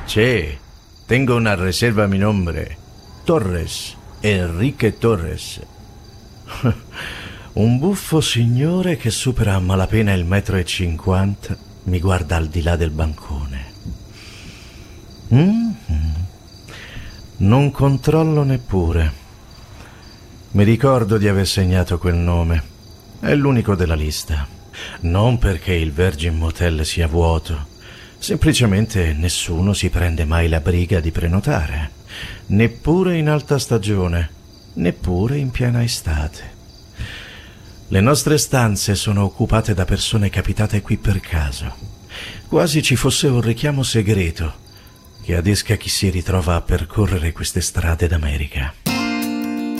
Che, tengo una reserva a mi nombre. Torres, Enrique Torres. Un buffo signore che supera a malapena il 1,50 m mi guarda al di là del bancone. Non controllo neppure. Mi ricordo di aver segnato quel nome. È l'unico della lista. Non perché il Virgin Motel sia vuoto. Semplicemente nessuno si prende mai la briga di prenotare. Neppure in alta stagione, neppure in piena estate. Le nostre stanze sono occupate da persone capitate qui per caso. Quasi ci fosse un richiamo segreto che adesca chi si ritrova a percorrere queste strade d'America.